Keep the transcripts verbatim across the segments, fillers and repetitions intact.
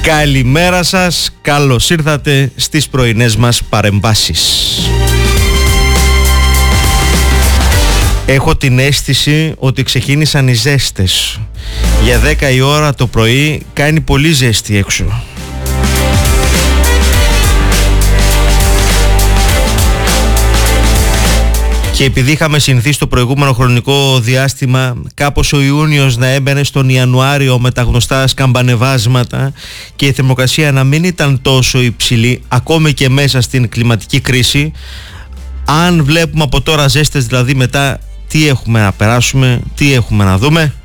Καλημέρα σας, καλώς ήρθατε στις πρωινές μας παρεμβάσεις. Έχω την αίσθηση ότι ξεκίνησαν οι ζέστες. Για δέκα η ώρα το πρωί κάνει πολύ ζέστη έξω. Και επειδή είχαμε συνηθίσει το προηγούμενο χρονικό διάστημα κάπως ο Ιούνιος να έμπαινε στον Ιανουάριο με τα γνωστά σκαμπανεβάσματα και η θερμοκρασία να μην ήταν τόσο υψηλή ακόμη και μέσα στην κλιματική κρίση, αν βλέπουμε από τώρα ζέστες, δηλαδή μετά τι έχουμε να περάσουμε, τι έχουμε να δούμε?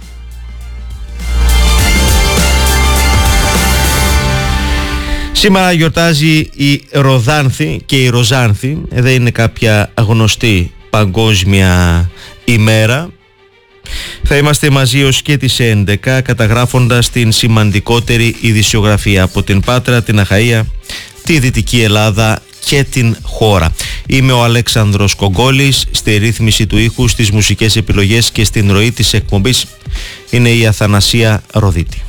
Σήμερα γιορτάζει η Ροδάνθη και η Ροζάνθη. Δεν είναι κάποια γνωστή παγκόσμια ημέρα. Θα είμαστε μαζί ως και τις έντεκα, καταγράφοντας την σημαντικότερη ειδησιογραφία από την Πάτρα, την Αχαΐα, τη Δυτική Ελλάδα και την χώρα. Είμαι ο Αλέξανδρος Κογκόλης, στη ρύθμιση του ήχου, στις μουσικές επιλογές και στην ροή της εκπομπής είναι η Αθανασία Ροδίτη.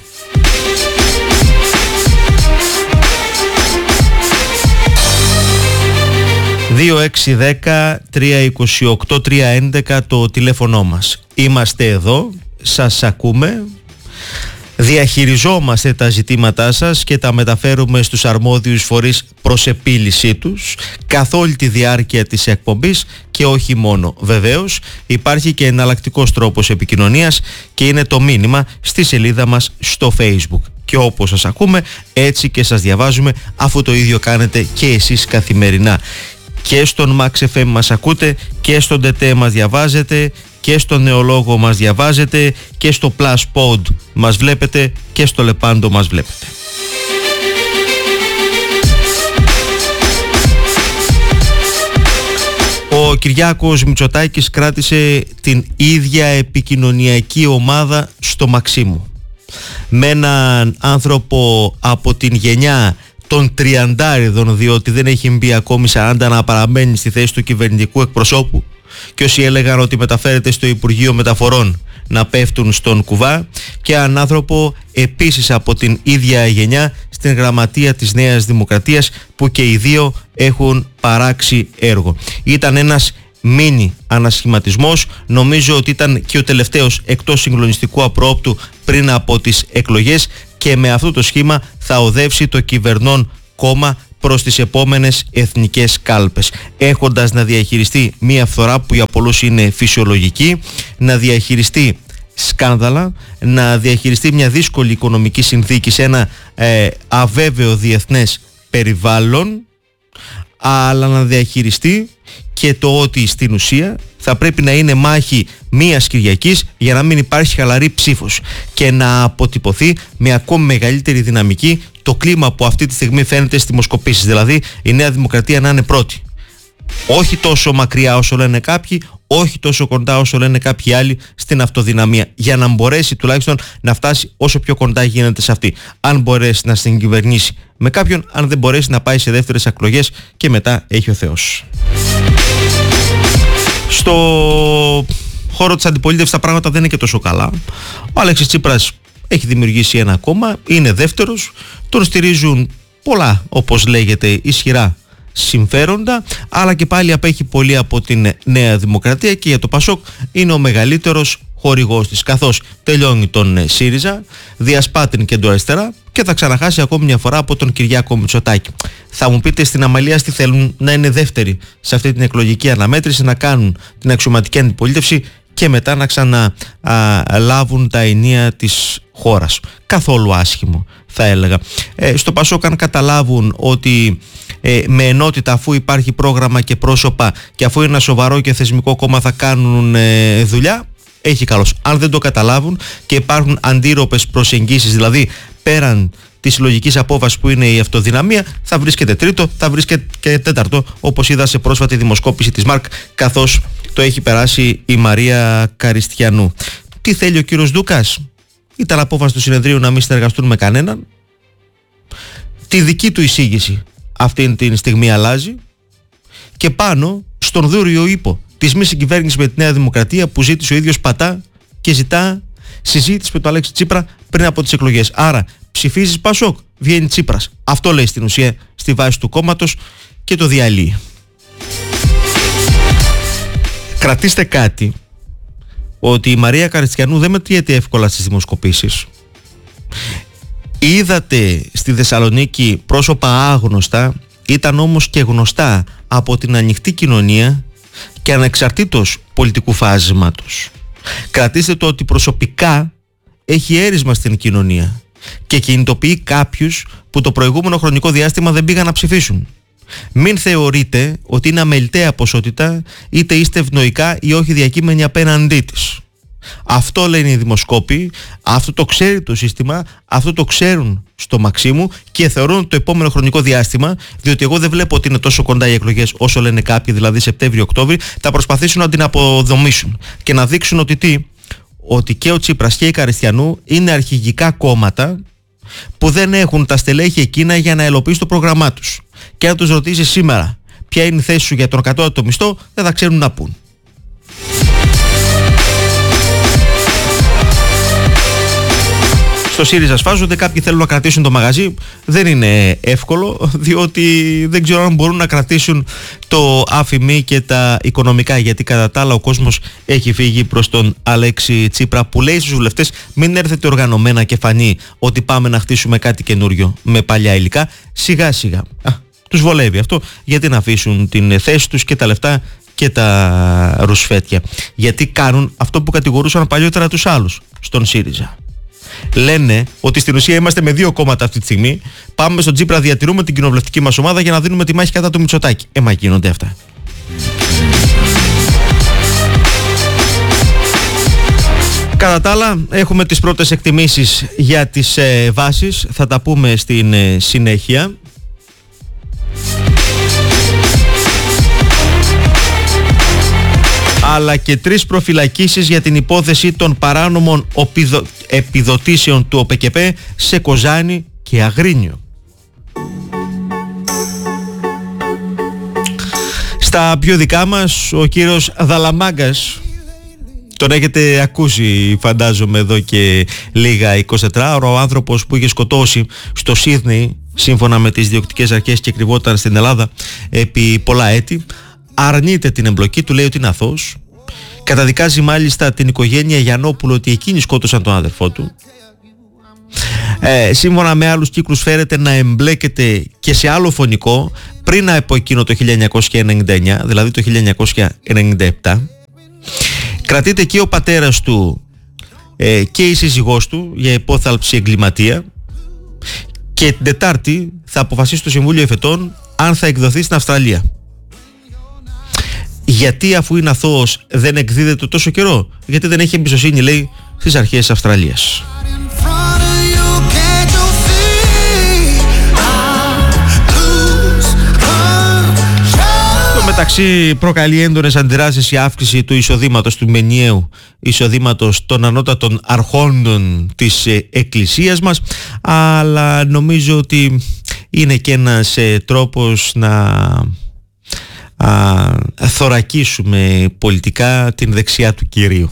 δύο έξι δέκα τρία είκοσι οκτώ τρία έντεκα το τηλέφωνο μας. Είμαστε εδώ, σας ακούμε, διαχειριζόμαστε τα ζητήματά σας και τα μεταφέρουμε στους αρμόδιους φορείς προς επίλυσή τους καθ' όλη τη διάρκεια της εκπομπής και όχι μόνο. Βεβαίως υπάρχει και εναλλακτικός τρόπος επικοινωνίας και είναι το μήνυμα στη σελίδα μας στο Facebook. Και όπως σας ακούμε, έτσι και σας διαβάζουμε, αφού το ίδιο κάνετε και εσείς καθημερινά. Και στον Max εφ εμ μας ακούτε, και στον ντι τι μας διαβάζετε, και στο Νεολόγο μας διαβάζετε, και στο Plus Pod μας βλέπετε, και στο Λεπάντο μας βλέπετε. Ο Κυριάκος Μητσοτάκης κράτησε την ίδια επικοινωνιακή ομάδα στο Μαξίμου, με έναν άνθρωπο από την γενιά των τριαντάριδων, διότι δεν έχει μπει ακόμη σαράντα, να παραμένει στη θέση του κυβερνητικού εκπροσώπου, και όσοι έλεγαν ότι μεταφέρεται στο Υπουργείο Μεταφορών να πέφτουν στον κουβά, και έναν άνθρωπο επίσης από την ίδια γενιά στην γραμματεία της Νέας Δημοκρατίας, που και οι δύο έχουν παράξει έργο. Ήταν ένας μίνι ανασχηματισμός, νομίζω ότι ήταν και ο τελευταίος εκτός συγκλονιστικού απρόπτου πριν από τις εκλογές, και με αυτό το σχήμα θα οδεύσει το κυβερνών κόμμα προς τις επόμενες εθνικές κάλπες, έχοντας να διαχειριστεί μία φθορά που για πολλούς είναι φυσιολογική, να διαχειριστεί σκάνδαλα, να διαχειριστεί μια δύσκολη οικονομική συνθήκη σε ένα ε, αβέβαιο διεθνές περιβάλλον, αλλά να διαχειριστεί και το ότι στην ουσία θα πρέπει να είναι μάχη μίας Κυριακής για να μην υπάρχει χαλαρή ψήφος και να αποτυπωθεί με ακόμη μεγαλύτερη δυναμική το κλίμα που αυτή τη στιγμή φαίνεται στις δημοσκοπήσεις, δηλαδή η Νέα Δημοκρατία να είναι πρώτη. Όχι τόσο μακριά όσο λένε κάποιοι, όχι τόσο κοντά όσο λένε κάποιοι άλλοι στην αυτοδυναμία, για να μπορέσει τουλάχιστον να φτάσει όσο πιο κοντά γίνεται σε αυτή. Αν μπορέσει να συγκυβερνήσει με κάποιον, αν δεν μπορέσει να πάει σε δεύτερες εκλογές, και μετά έχει ο Θεός. Στο χώρο της αντιπολίτευσης τα πράγματα δεν είναι και τόσο καλά. Ο Αλέξης Τσίπρας έχει δημιουργήσει ένα κόμμα, είναι δεύτερος, τον στηρίζουν πολλά, όπως λέγεται, ισχυρά συμφέροντα, αλλά και πάλι απέχει πολύ από την Νέα Δημοκρατία, και για το Πασόκ είναι ο μεγαλύτερος χορηγός της, καθώς τελειώνει τον ΣΥΡΙΖΑ, διασπά την κεντροαριστερά και θα ξαναχάσει ακόμη μια φορά από τον Κυριάκο Μητσοτάκη. Θα μου πείτε, στην Αμαλίας τι θέλουν? Να είναι δεύτεροι σε αυτή την εκλογική αναμέτρηση, να κάνουν την αξιωματική αντιπολίτευση και μετά να ξαναλάβουν τα ενία της χώρας. Καθόλου άσχημο, θα έλεγα. Ε, στο Πασόκ, αν καταλάβουν ότι ε, με ενότητα, αφού υπάρχει πρόγραμμα και πρόσωπα και αφού είναι ένα σοβαρό και θεσμικό κόμμα, θα κάνουν ε, δουλειά, έχει καλώς. Αν δεν το καταλάβουν και υπάρχουν αντίρροπες προσεγγίσεις, δηλαδή πέραν της συλλογικής απόφασης που είναι η αυτοδυναμία, θα βρίσκεται τρίτο, θα βρίσκεται και τέταρτο, όπως είδα σε πρόσφατη δημοσκόπηση της ΜΑΡΚ, καθώς το έχει περάσει η Μαρία Καριστιανού. Τι θέλει ο κύριος Ντούκας? Ήταν απόφαση του συνεδρίου να μην συνεργαστούν με κανέναν. Τη δική του εισήγηση αυτή την στιγμή αλλάζει, και πάνω στον δούριο ύπο της μη συγκυβέρνησης με τη Νέα Δημοκρατία που ζήτησε ο ίδιος πατά και ζητά συζήτηση με τον Αλέξη Τσίπρα πριν από τις εκλογές. Άρα ψηφίζεις Πασόκ, βγαίνει Τσίπρας. Αυτό λέει στην ουσία στη βάση του κόμματος και το διαλύει. Κρατήστε κάτι, ότι η Μαρία Καριστιανού δεν μετριέται εύκολα στις δημοσκοπήσεις. Είδατε στη Θεσσαλονίκη πρόσωπα άγνωστα, ήταν όμως και γνωστά από την ανοιχτή κοινωνία και ανεξαρτήτως πολιτικού φάσματος. Κρατήστε το ότι προσωπικά έχει έρισμα στην κοινωνία και κινητοποιεί κάποιους που το προηγούμενο χρονικό διάστημα δεν πήγαν να ψηφίσουν. Μην θεωρείτε ότι είναι αμεληταία ποσότητα, είτε είστε ευνοϊκά ή όχι διακείμενοι απέναντί της. Αυτό λένε οι δημοσκόποι, αυτό το ξέρει το σύστημα, αυτό το ξέρουν στο Μαξίμου και θεωρούν ότι το επόμενο χρονικό διάστημα, διότι εγώ δεν βλέπω ότι είναι τόσο κοντά οι εκλογές όσο λένε κάποιοι, δηλαδή Σεπτέμβριο-Οκτώβρη, θα προσπαθήσουν να την αποδομήσουν και να δείξουν ότι τι, ότι και ο Τσίπρας και η Καριστιανού είναι αρχηγικά κόμματα που δεν έχουν τα στελέχη εκείνα για να ελοπίσουν το πρόγραμμά τους. Και αν τους ρωτήσει σήμερα ποια είναι η θέση σου για τον κατώτατο μισθό, δεν θα ξέρουν να πούν. Στο ΣΥΡΙΖΑ σφάζονται, κάποιοι θέλουν να κρατήσουν το μαγαζί. Δεν είναι εύκολο, διότι δεν ξέρω αν μπορούν να κρατήσουν το άφημί και τα οικονομικά, γιατί κατά τα άλλα ο κόσμος έχει φύγει προς τον Αλέξη Τσίπρα, που λέει στους βουλευτές μην έρθετε οργανωμένα και φανεί ότι πάμε να χτίσουμε κάτι καινούριο με παλιά υλικά. Σιγά σιγά. Α, τους βολεύει αυτό, γιατί να αφήσουν την θέση τους και τα λεφτά και τα ρουσφέτια. Γιατί κάνουν αυτό που κατηγορούσαν παλιότερα τους άλλους στον ΣΥΡΙΖΑ. Λένε ότι στην ουσία είμαστε με δύο κόμματα αυτή τη στιγμή. Πάμε στον Τσίπρα, διατηρούμε την κοινοβουλευτική μας ομάδα για να δίνουμε τη μάχη κατά του Μητσοτάκη. Ε, μα γίνονται αυτά. Κατά τα άλλα, έχουμε τις πρώτες εκτιμήσεις για τις ε, βάσεις. Θα τα πούμε στην ε, συνέχεια. Αλλά και τρεις προφυλακίσεις για την υπόθεση των παράνομων οπιδο... επιδοτήσεων του ΟΠΕΚΕΠΕ σε Κοζάνη και Αγρίνιο. Στα πιο δικά μας, ο κύριος Δαλαμάγκας, τον έχετε ακούσει φαντάζομαι εδώ και λίγα εικοσιτετρά ώρα, ο άνθρωπος που είχε σκοτώσει στο Σίδνεϊ, σύμφωνα με τις διοκτικές αρχές και κρυβόταν στην Ελλάδα επί πολλά έτη, αρνείται την εμπλοκή του, λέει ότι είναι αθώος. Καταδικάζει μάλιστα την οικογένεια Γιαννόπουλο ότι εκείνοι σκότωσαν τον αδερφό του. Ε, σύμφωνα με άλλους κύκλους φέρεται να εμπλέκεται και σε άλλο φωνικό πριν από εκείνο το χίλια εννιακόσια ενενήντα εννιά, δηλαδή το χίλια εννιακόσια ενενήντα επτά. Κρατείται και ο πατέρας του ε, και η σύζυγός του για υπόθαλψη εγκληματία, και την Τετάρτη θα αποφασίσει το Συμβούλιο Εφετών αν θα εκδοθεί στην Αυστραλία. Γιατί αφού είναι αθώος δεν εκδίδεται τόσο καιρό? Γιατί δεν έχει εμπιστοσύνη, λέει, στις αρχές της Αυστραλίας. Στο μεταξύ προκαλεί έντονες αντιδράσεις η αύξηση του εισοδήματος, του μενιαίου εισοδήματος των ανώτατων αρχόντων της ε, εκκλησίας μας, αλλά νομίζω ότι είναι και ένας ε, τρόπος να Α, θωρακίσουμε πολιτικά την δεξιά του κυρίου.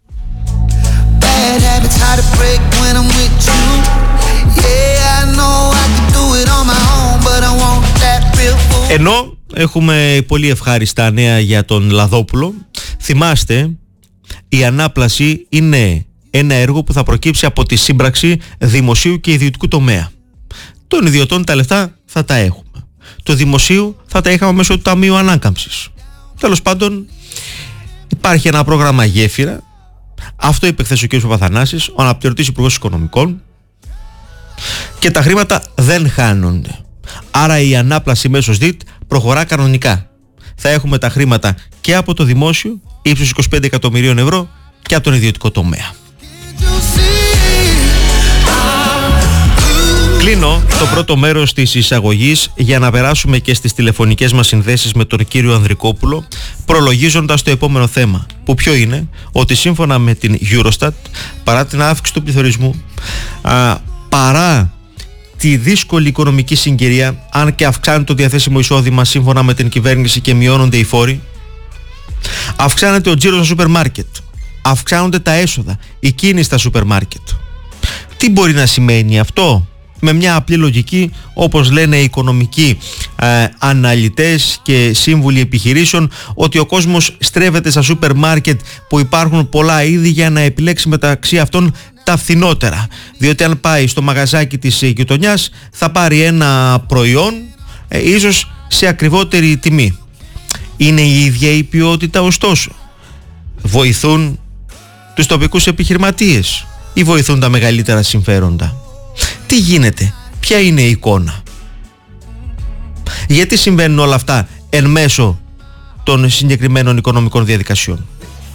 Ενώ έχουμε πολύ ευχάριστα νέα για τον Λαδόπουλο. Θυμάστε, η ανάπλαση είναι ένα έργο που θα προκύψει από τη σύμπραξη δημοσίου και ιδιωτικού τομέα. Των ιδιωτών τα λεφτά θα τα έχουμε, του δημοσίου θα τα είχαμε μέσω του Ταμείου Ανάκαμψης. Τέλος πάντων, υπάρχει ένα πρόγραμμα γέφυρα. Αυτό είπε χθες ο κ. Παπαθανάσης, ο αναπληρωτής υπουργός Οικονομικών, και τα χρήματα δεν χάνονται. Άρα η ανάπλαση μέσω ΣΔΙΤ προχωρά κανονικά. Θα έχουμε τα χρήματα και από το δημόσιο, ύψους είκοσι πέντε εκατομμυρίων ευρώ, και από τον ιδιωτικό τομέα. Κλείνω το πρώτο μέρος της εισαγωγής για να περάσουμε και στις τηλεφωνικές μας συνδέσεις με τον κύριο Ανδρικόπουλο, προλογίζοντας το επόμενο θέμα, που ποιο είναι ότι σύμφωνα με την Eurostat, παρά την αύξηση του πληθωρισμού, α, παρά τη δύσκολη οικονομική συγκυρία, αν και αυξάνεται το διαθέσιμο εισόδημα σύμφωνα με την κυβέρνηση και μειώνονται οι φόροι, αυξάνεται ο τζίρος στα σούπερ μάρκετ, αυξάνονται τα έσοδα, η κίνηση στα σούπερ μάρκετ. Τι μπορεί να σημαίνει αυτό? με μια απλή λογική, όπως λένε οι οικονομικοί ε, αναλυτές και σύμβουλοι επιχειρήσεων, ότι ο κόσμος στρέφεται στα σούπερ μάρκετ που υπάρχουν πολλά είδη για να επιλέξει μεταξύ αυτών τα φθηνότερα. Διότι αν πάει στο μαγαζάκι της γειτονιάς θα πάρει ένα προϊόν ε, ίσως σε ακριβότερη τιμή. Είναι η ίδια η ποιότητα ωστόσο? Βοηθούν τους τοπικούς επιχειρηματίες ή βοηθούν τα μεγαλύτερα συμφέροντα? Τι γίνεται? Ποια είναι η εικόνα? Γιατί συμβαίνουν όλα αυτά εν μέσω των συγκεκριμένων οικονομικών διαδικασιών?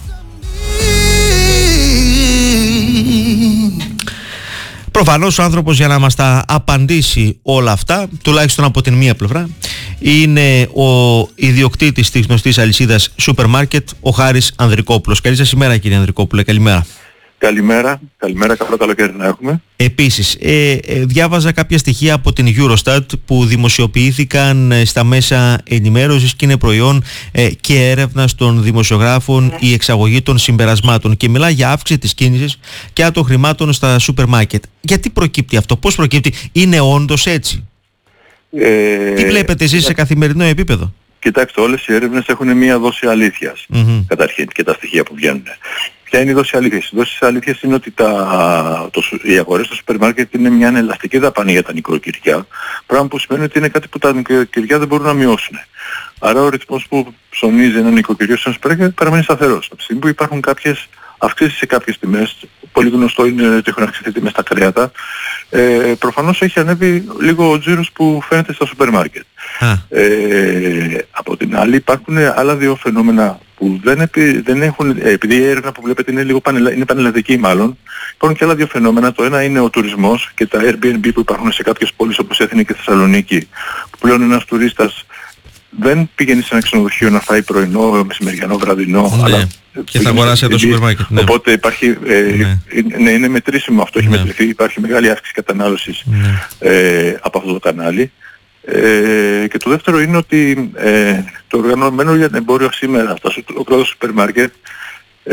Προφανώς ο άνθρωπος, για να μας τα απαντήσει όλα αυτά, τουλάχιστον από την μία πλευρά, είναι ο ιδιοκτήτης της γνωστής αλυσίδας σούπερ μάρκετ, ο Χάρης Ανδρικόπουλος. Καλή σας ημέρα, κύριε Ανδρικόπουλε. Καλημέρα. Καλημέρα, καλημέρα, καλό καλοκαίρι να έχουμε. Επίσης, ε, ε, διάβαζα κάποια στοιχεία από την Eurostat που δημοσιοποιήθηκαν στα μέσα ενημέρωσης και είναι προϊόν ε, και έρευνας των δημοσιογράφων η εξαγωγή των συμπερασμάτων και μιλά για αύξηση της κίνησης και των χρημάτων στα σούπερ μάρκετ. Γιατί προκύπτει αυτό, πώς προκύπτει, είναι όντως έτσι? Ε, Τι βλέπετε εσείς σε καθημερινό επίπεδο? Κοιτάξτε, όλες οι έρευνες έχουν μία δόση αλήθειας, mm-hmm. καταρχήν, και τα στοιχεία που βγαίνουν. Ποια είναι η δόση αλήθειας? Η δόση αλήθειας είναι ότι τα, το, οι αγορές στο σούπερ μάρκετ είναι μια ανελαστική δαπάνη για τα νοικοκυριά, πράγμα που σημαίνει ότι είναι κάτι που τα νοικοκυριά δεν μπορούν να μειώσουν. Άρα ο ρυθμός που ψωνίζει ένα νοικοκυριό στο σούπερ μάρκετ παραμένει σταθερός. Από τη στιγμή που υπάρχουν κάποιες αυξήσεις σε κάποιες τιμές, πολύ γνωστό είναι ότι έχουν αυξηθεί τιμές στα κρέατα, ε, προφανώς έχει ανέβει λίγο ο τζίρος που φαίνεται στα σούπερ μάρκετ. Ε, από την άλλη υπάρχουν άλλα δύο φαινόμενα που δεν, επι, δεν έχουν, επειδή η έρευνα που βλέπετε είναι λίγο πανελα, είναι πανελλαδική μάλλον, υπάρχουν και άλλα δύο φαινόμενα. Το ένα είναι ο τουρισμός και τα Airbnb που υπάρχουν σε κάποιες πόλεις όπως Αθήνα και Θεσσαλονίκη, που πλέον ένας τουρίστας δεν πηγαίνει σε ένα ξενοδοχείο να φάει πρωινό, μεσημεριανό, βραδινό, ναι, αλλά και θα αγοράσει από το σούπερ μάρκετ. Ναι. Οπότε υπάρχει, ε, ναι. Είναι, είναι μετρήσιμο αυτό, έχει ναι. μετρηθεί, υπάρχει μεγάλη αύξηση κατανάλωσης ναι. ε, από αυτό το κανάλι. Ε, και το δεύτερο είναι ότι ε, το οργανωμένο για εμπόριο σήμερα, ο κλάδος σούπερ μάρκετ, ε,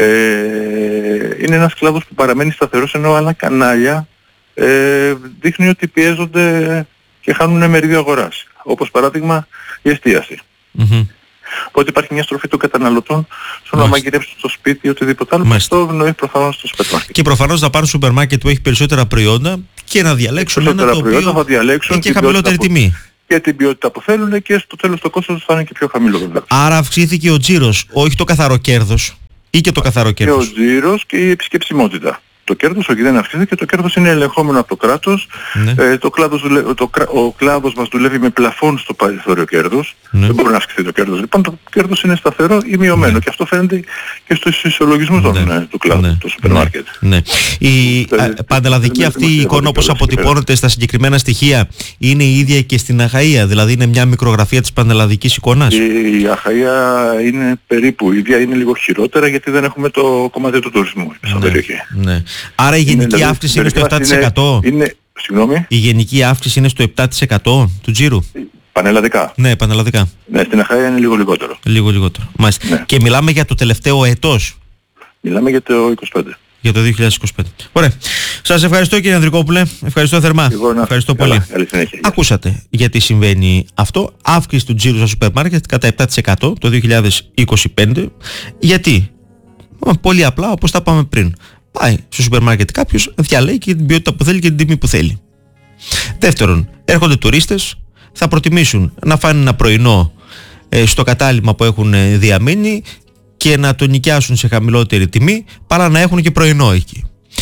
είναι ένας κλάδος που παραμένει σταθερός, ενώ άλλα κανάλια ε, δείχνει ότι πιέζονται και χάνουν μερίδιο αγοράς. Όπως παράδειγμα η εστίαση. Mm-hmm. Οπότε υπάρχει μια στροφή των καταναλωτών στο να μαγειρεύσουν στο σπίτι ή οτιδήποτε άλλο. Αυτό ευνοεί προφανώς στο σούπερ μάρκετ. Και προφανώς θα πάρουν σούπερ μάρκετ που έχει περισσότερα προϊόντα και να διαλέξουν ένα το οποίο θα διαλέξουν και χαμηλότερη τιμή. Και την ποιότητα που θέλουν και στο τέλος το κόστος θα είναι και πιο χαμηλό βέβαια. Άρα αυξήθηκε ο τζίρος, όχι το καθαρό κέρδος, ή και το καθαρό κέρδος? Και ο τζίρος και η επισκεψιμότητα. Το κέρδος όχι δεν αυξήθηκε και το κέρδος είναι ελεγχόμενο από το κράτος. Ναι. Ε, το κλάδος, το, ο κλάδος μας δουλεύει με πλαφόν στο περιθώριο κέρδος. Ναι. Δεν μπορεί να αυξηθεί το κέρδος. Λοιπόν, το κέρδος είναι σταθερό ή μειωμένο. Ναι. Και αυτό φαίνεται και στους ισολογισμούς ναι. του κλάδου, ναι. του σούπερ μάρκετ. Ναι. Ναι. Η πανελλαδική αυτή η εικόνα, όπως αποτυπώνεται στα συγκεκριμένα στοιχεία, είναι η ίδια και στην Αχαΐα? Δηλαδή είναι μια μικρογραφία της πανελλαδικής εικόνας? Η, η Αχαΐα είναι περίπου η ίδια, είναι λίγο χειρότερα γιατί δεν έχουμε το κομμάτι του τουρισμού στην ναι. περιοχή. Ναι. Άρα η γενική δηλαδή, αύξηση είναι στο επτά τοις εκατό? Είναι, είναι, συγγνώμη? Η γενική αύξηση είναι στο επτά τοις εκατό του τζίρου? Πανελλαδικά. Ναι, πανελλαδικά. Ναι, στην Αχαΐα είναι λίγο λιγότερο. Λίγο λιγότερο. Μάλιστα. Ναι. Και μιλάμε για το τελευταίο έτος? Μιλάμε για το είκοσι πέντε. Για το δύο χιλιάδες είκοσι πέντε. Ωραία. Σας ευχαριστώ κύριε Ανδρικόπουλε. Ευχαριστώ θερμά. Εγώ, ευχαριστώ καλά, πολύ. Καλή συνέχεια. Ακούσατε γιατί συμβαίνει αυτό. Αύξηση του τζίρου στα σούπερ μάρκετ κατά επτά τοις εκατό το δύο χιλιάδες είκοσι πέντε. Γιατί? Πολύ απλά, όπως τα είπαμε πριν. Πάει στο σούπερ μάρκετ κάποιος, διαλέγει και την ποιότητα που θέλει και την τιμή που θέλει. Δεύτερον, έρχονται τουρίστες, θα προτιμήσουν να φάνε ένα πρωινό ε, στο κατάλημα που έχουν ε, διαμείνει και να το νοικιάσουν σε χαμηλότερη τιμή παρά να έχουν και πρωινό εκεί.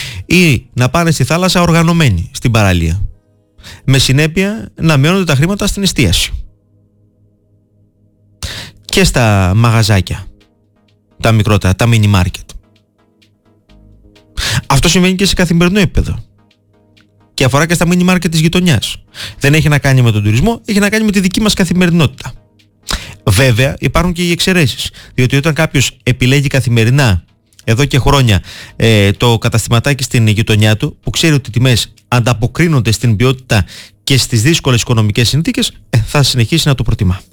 Ή να πάνε στη θάλασσα οργανωμένοι στην παραλία. Με συνέπεια να μειώνονται τα χρήματα στην εστίαση. Και στα μαγαζάκια, τα μικρότερα, τα mini market. Αυτό συμβαίνει και σε καθημερινό επίπεδο. Και αφορά και στα mini market της γειτονιάς. Δεν έχει να κάνει με τον τουρισμό, έχει να κάνει με τη δική μας καθημερινότητα. Βέβαια, υπάρχουν και οι εξαιρέσεις. Διότι όταν κάποιος επιλέγει καθημερινά, εδώ και χρόνια, ε, το καταστηματάκι στην γειτονιά του, που ξέρει ότι οι τιμές ανταποκρίνονται στην ποιότητα και στις δύσκολες οικονομικές συνθήκες, ε, θα συνεχίσει να το προτιμά.